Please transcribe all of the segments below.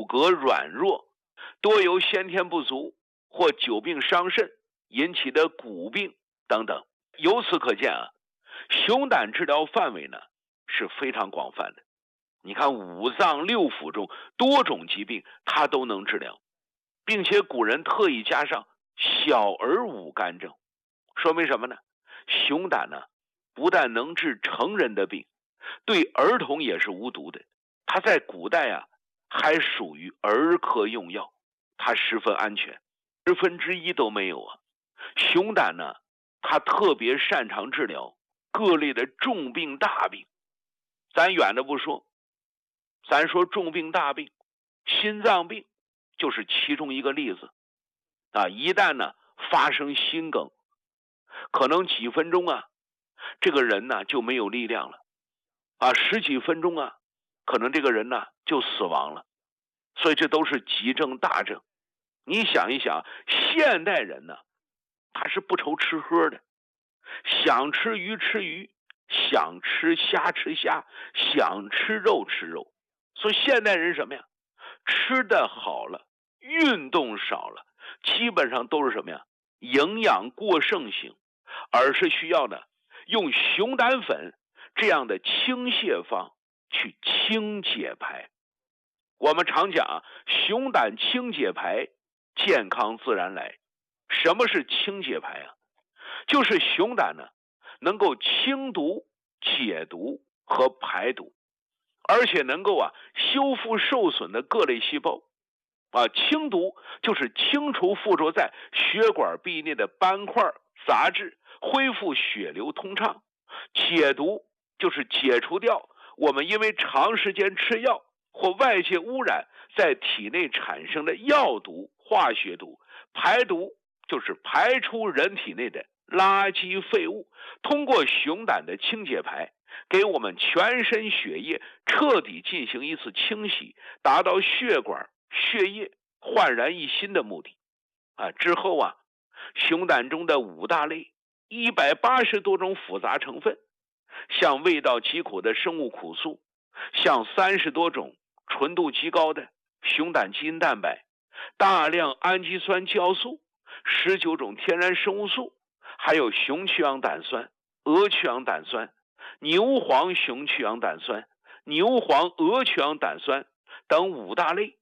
骼软弱，多由先天不足或久病伤肾引起的骨病等等。由此可见啊，熊胆治疗范围呢是非常广泛的。你看五脏六腑中多种疾病它都能治疗，并且古人特意加上小儿无肝症，说明什么呢？熊胆呢不但能治成人的病，对儿童也是无毒的。它在古代啊还属于儿科用药，它十分安全，1%都没有啊。熊胆呢它特别擅长治疗各类的重病大病。咱远的不说，咱说重病大病，心脏病就是其中一个例子啊。一旦呢发生心梗，可能几分钟啊这个人呢就没有力量了啊，10几分钟啊可能这个人呢就死亡了。所以这都是急症大症。你想一想，现代人呢他是不愁吃喝的，想吃鱼吃鱼，想吃虾吃虾，想吃肉吃肉。所以现代人什么呀？吃的好了，运动少了，基本上都是什么呀？营养过剩型，而是需要呢用熊胆粉这样的清泻方去清解排。我们常讲啊，熊胆清解排，健康自然来。什么是清解排啊？就是熊胆呢能够清毒、解毒和排毒，而且能够啊修复受损的各类细胞啊。清毒就是清除附着在血管壁内的斑块、杂质，恢复血流通畅。解毒就是解除掉我们因为长时间吃药或外界污染在体内产生的药毒、化学毒。排毒就是排出人体内的垃圾废物，通过熊胆的清解排，给我们全身血液彻底进行一次清洗，达到血管、血液焕然一新的目的啊。之后啊，熊胆中的5大类180多种复杂成分，像味道极苦的生物苦素，像30多种纯度极高的熊胆基因蛋白，大量氨基酸酵素，19种天然生物素，还有熊去氧胆酸、鹅去氧胆酸、牛黄熊去氧胆酸、牛黄鹅去氧胆酸等5大类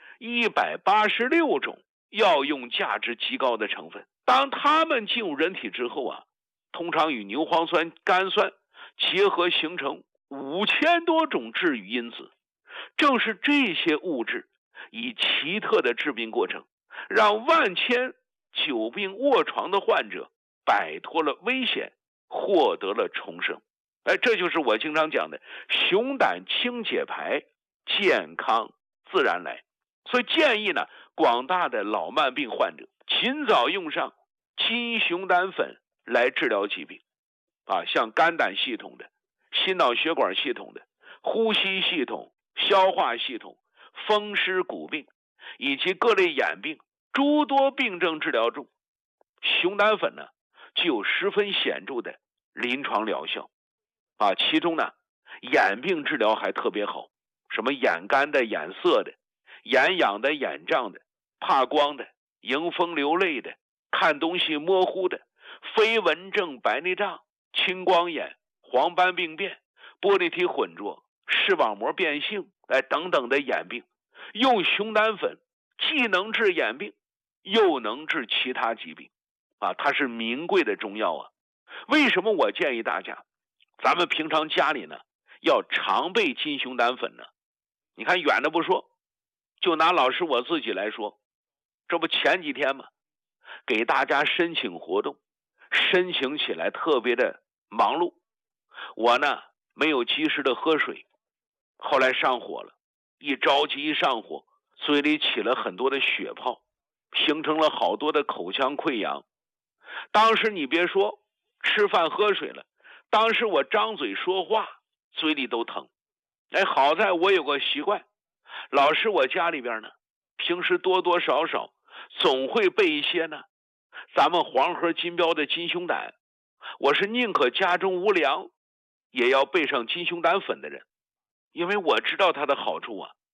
186种药用价值极高的成分。当它们进入人体之后啊，通常与牛磺酸、甘酸结合，形成5000多种治愈因子。正是这些物质以奇特的治病过程，让万千久病卧床的患者摆脱了危险，获得了重生。这就是我经常讲的熊胆清解排，健康自然来。所以建议呢，广大的老慢病患者尽早用上金熊胆粉来治疗疾病啊，像肝胆系统的、心脑血管系统的、呼吸系统、消化系统、风湿骨病以及各类眼病诸多病症治疗中，熊胆粉呢具有十分显著的临床疗效啊。其中呢，眼病治疗还特别好，什么眼干的、眼涩的、眼痒的、眼胀的、怕光的、迎风流泪的、看东西模糊的、飞蚊症、白内障、青光眼、黄斑病变、玻璃体混浊、视网膜变性等等的眼病，用熊胆粉既能治眼病，又能治其他疾病啊，它是名贵的中药啊。为什么我建议大家，咱们平常家里呢要常备金熊胆粉呢？你看远的不说，就拿老师我自己来说，这不前几天嘛，给大家申请活动，申请起来特别的忙碌，我呢没有及时的喝水，后来上火了，一着急一上火，嘴里起了很多的血泡，形成了好多的口腔溃疡。当时你别说吃饭喝水了，当时我张嘴说话嘴里都疼。好在我有个习惯，老师我家里边呢平时多多少少总会备一些呢咱们黄河金标的金熊胆，我是宁可家中无粮也要备上金熊胆粉的人，因为我知道它的好处啊。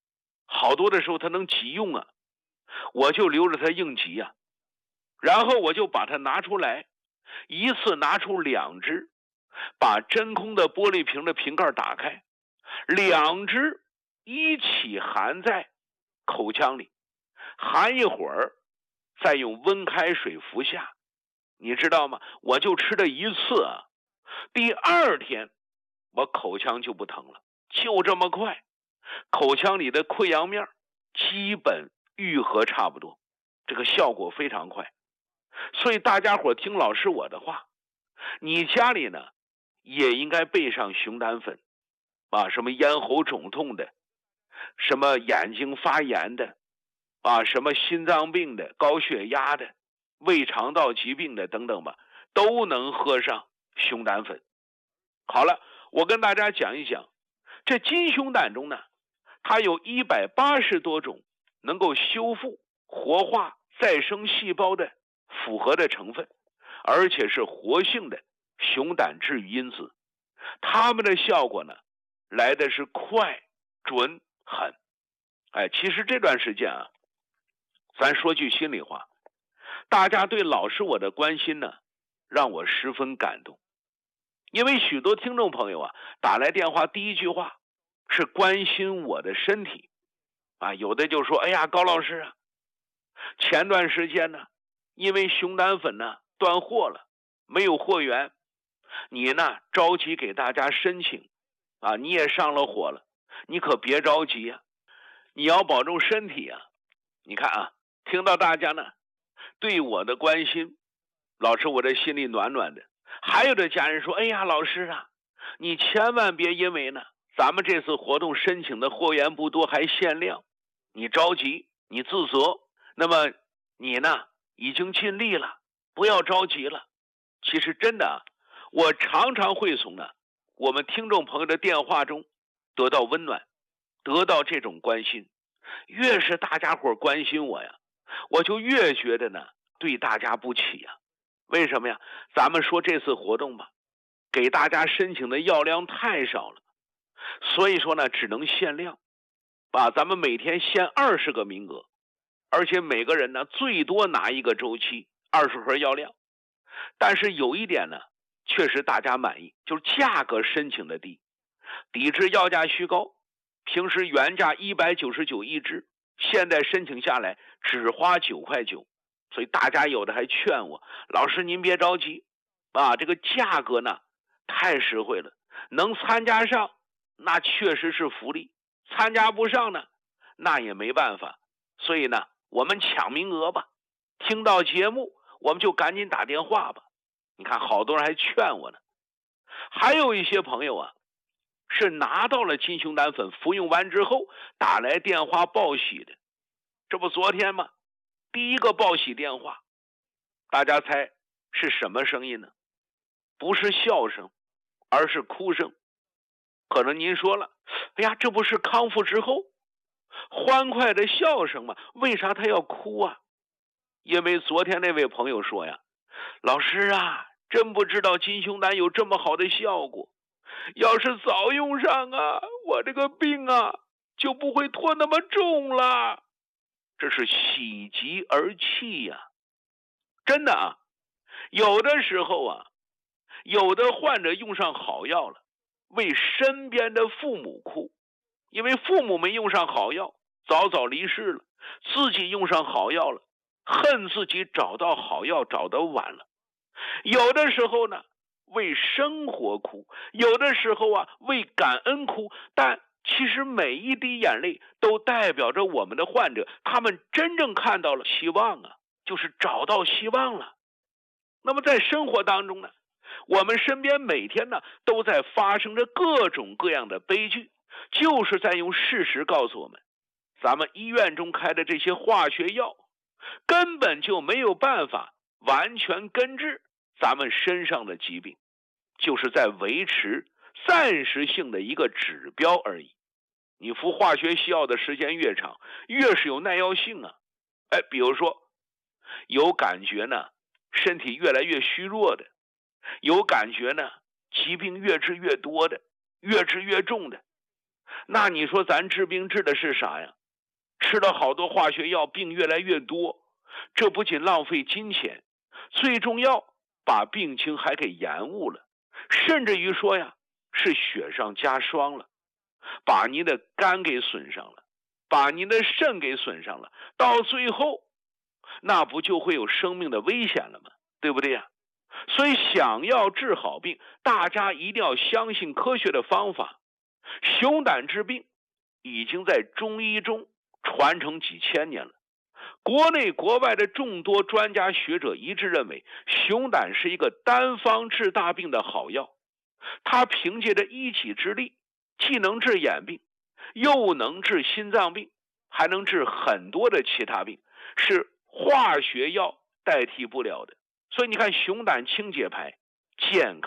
好多的时候它能急用啊，我就留着它应急啊。然后我就把它拿出来，一次拿出2只，把真空的玻璃瓶的瓶盖打开，2只一起含在口腔里，含一会儿，再用温开水服下。你知道吗？我就吃了一次啊，第2天我口腔就不疼了，就这么快，口腔里的溃疡面基本愈合差不多，这个效果非常快。所以大家伙听老师我的话，你家里呢也应该备上熊胆粉啊，什么咽喉肿痛的，什么眼睛发炎的啊，什么心脏病的、高血压的、胃肠道疾病的等等吧，都能喝上熊胆粉。好了，我跟大家讲一讲，这金熊胆中呢，它有180多种能够修复、活化、再生细胞的复合的成分，而且是活性的熊胆治愈因子。它们的效果呢，来的是快、准、狠。其实这段时间啊，咱说句心里话，大家对老师我的关心呢，让我十分感动。因为许多听众朋友啊，打来电话第一句话是关心我的身体啊，有的就说：“哎呀，高老师啊，前段时间呢，因为熊胆粉呢断货了，没有货源，你呢着急给大家申请啊，你也上了火了，你可别着急啊，你要保重身体啊。”你看啊，听到大家呢对我的关心，老师我这心里暖暖的。还有的家人说：“哎呀，老师啊，你千万别因为呢咱们这次活动申请的货源不多还限量，你着急，你自责。那么你呢已经尽力了，不要着急了。”其实真的啊，我常常会从呢我们听众朋友的电话中得到温暖，得到这种关心。越是大家伙关心我呀，我就越觉得呢对大家不起呀。为什么呀？咱们说这次活动吧，给大家申请的药量太少了，所以说呢只能限量，咱们每天限20个名额，而且每个人呢最多拿一个周期20盒药量。但是有一点呢确实大家满意，就是价格申请的低，抵制药价虚高，平时原价199一支，现在申请下来只花9块9。所以大家有的还劝我：“老师您别着急这个价格呢太实惠了，能参加上那确实是福利，参加不上呢那也没办法。所以呢我们抢名额吧，听到节目我们就赶紧打电话吧。”你看好多人还劝我呢。还有一些朋友啊是拿到了金熊胆粉，服用完之后打来电话报喜的。这不昨天吗？第一个报喜电话，大家猜是什么声音呢？不是笑声，而是哭声。可能您说了：“哎呀，这不是康复之后欢快的笑声吗？为啥他要哭啊？”因为昨天那位朋友说呀：“老师啊，真不知道金熊胆有这么好的效果，要是早用上啊，我这个病啊就不会拖那么重了。”这是喜极而泣呀。真的啊，有的时候啊，有的患者用上好药了，为身边的父母哭，因为父母没用上好药，早早离世了，自己用上好药了，恨自己找到好药找得晚了。有的时候呢为生活哭，有的时候啊为感恩哭，但其实每一滴眼泪都代表着我们的患者，他们真正看到了希望啊，就是找到希望了。那么在生活当中呢，我们身边每天呢都在发生着各种各样的悲剧，就是在用事实告诉我们，咱们医院中开的这些化学药根本就没有办法完全根治咱们身上的疾病，就是在维持暂时性的一个指标而已。你服化学西药的时间越长，越是有耐药性啊。比如说有感觉呢身体越来越虚弱的，有感觉呢疾病越治越多的，越治越重的，那你说咱治病治的是啥呀？ 吃了好多化学药，病越来越多，这不仅浪费金钱，最重要把病情还给延误了，甚至于说呀，是雪上加霜了，把您的肝给损伤了，把您的肾给损伤了，到最后那不就会有生命的危险了吗？对不对呀？所以想要治好病，大家一定要相信科学的方法。熊胆治病已经在中医中传承几千年了，国内国外的众多专家学者一致认为，熊胆是一个单方治大病的好药。它凭借着一己之力，既能治眼病，又能治心脏病，还能治很多的其他病，是化学药代替不了的。所以你看，熊胆清洁牌健康